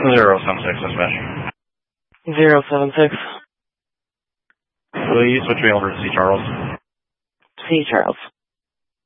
076 dispatch. 076. Please switch me over to C. Charles. C. Charles.